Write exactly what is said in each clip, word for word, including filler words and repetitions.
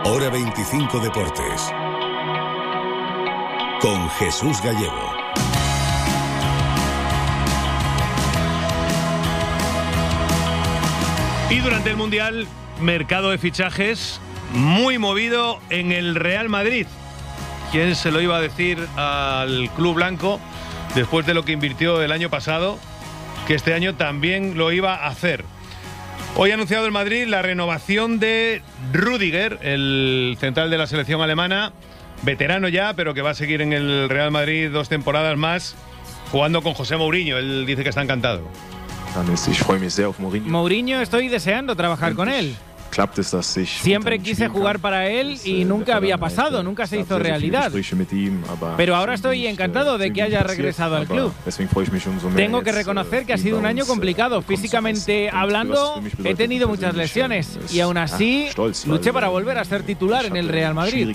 Hora veinticinco Deportes. Con Jesús Gallego. Y durante el Mundial, mercado de fichajes muy movido en el Real Madrid. ¿Quién se lo iba a decir al club blanco después de lo que invirtió el año pasado, que este año también lo iba a hacer? Hoy ha anunciado el Madrid la renovación de Rüdiger, el central de la selección alemana, veterano ya, pero que va a seguir en el Real Madrid dos temporadas más, jugando con José Mourinho. Él dice que está encantado. Mourinho, estoy deseando trabajar con él. Siempre quise jugar para él y nunca había pasado, nunca se hizo realidad. Pero ahora estoy encantado de que haya regresado al club. Tengo que reconocer que ha sido un año complicado. Físicamente hablando, he tenido muchas lesiones y aún así luché para volver a ser titular en el Real Madrid.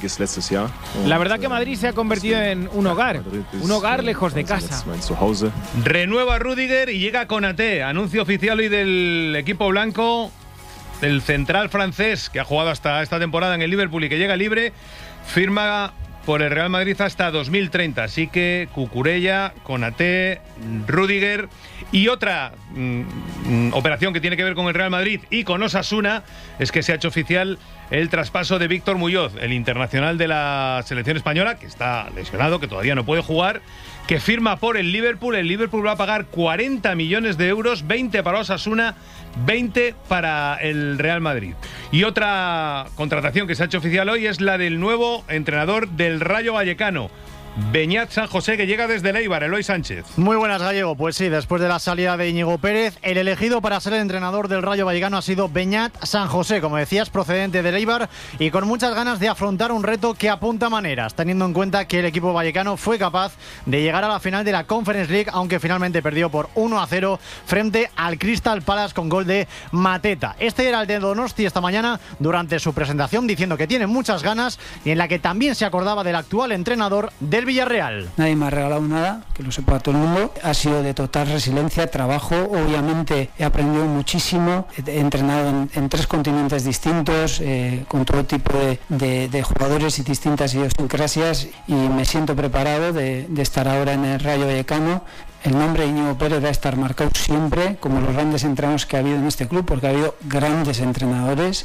La verdad que Madrid se ha convertido en un hogar, un hogar lejos de casa. Renueva Rüdiger y llega Konaté. Anuncio oficial hoy del equipo blanco. El central francés, que ha jugado hasta esta temporada en el Liverpool y que llega libre, firma por el Real Madrid hasta dos mil treinta. Así que Cucurella, Konaté, Rüdiger y otra mm, operación que tiene que ver con el Real Madrid y con Osasuna es que se ha hecho oficial el traspaso de Víctor Muñoz, el internacional de la selección española, que está lesionado, que todavía no puede jugar, que firma por el Liverpool. El Liverpool va a pagar cuarenta millones de euros, veinte para Osasuna, veinte para el Real Madrid. Y otra contratación que se ha hecho oficial hoy es la del nuevo entrenador del Rayo Vallecano, Beñat San José, que llega desde el Eibar. Eloy Sánchez. Muy buenas, Gallego. Pues sí, después de la salida de Íñigo Pérez, el elegido para ser el entrenador del Rayo Vallecano ha sido Beñat San José, como decías, procedente del Eibar y con muchas ganas de afrontar un reto que apunta maneras, teniendo en cuenta que el equipo vallecano fue capaz de llegar a la final de la Conference League, aunque finalmente perdió por uno a cero frente al Crystal Palace con gol de Mateta. Este era el de Donosti esta mañana durante su presentación, diciendo que tiene muchas ganas y en la que también se acordaba del actual entrenador del Villarreal. Nadie me ha regalado nada, que lo sepa todo el mundo. Ha sido de total resiliencia, trabajo. Obviamente he aprendido muchísimo. He entrenado en, en tres continentes distintos, eh, con todo tipo de, de, de jugadores y distintas idiosincrasias, y me siento preparado de, de estar ahora en el Rayo Vallecano. El nombre de Íñigo Pérez va a estar marcado siempre como los grandes entrenadores que ha habido en este club, porque ha habido grandes entrenadores.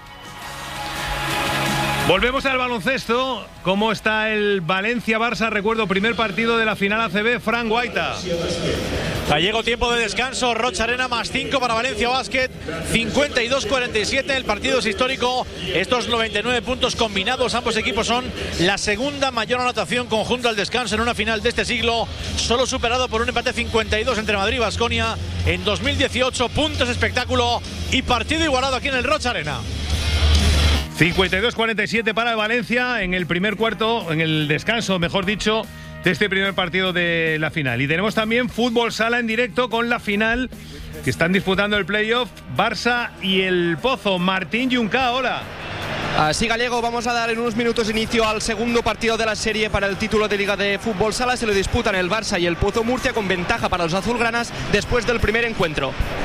Volvemos al baloncesto. ¿Cómo está el Valencia-Barça? Recuerdo, primer partido de la final A C B, Fran Guaita. Gallego, tiempo de descanso, Rocha Arena más cinco para Valencia Basket, cincuenta y dos cuarenta y siete, el partido es histórico, estos noventa y nueve puntos combinados, ambos equipos son la segunda mayor anotación conjunto al descanso en una final de este siglo, solo superado por un empate cincuenta y dos entre Madrid y Baskonia en dos mil dieciocho, puntos, espectáculo y partido igualado aquí en el Rocha Arena. cincuenta y dos cuarenta y siete para el Valencia en el primer cuarto, en el descanso, mejor dicho, de este primer partido de la final. Y tenemos también fútbol sala en directo con la final que están disputando el playoff Barça y el Pozo. Martín Junca, hola. Así, Gallego, vamos a dar en unos minutos inicio al segundo partido de la serie para el título de Liga de Fútbol Sala. Se lo disputan el Barça y el Pozo Murcia con ventaja para los azulgranas después del primer encuentro.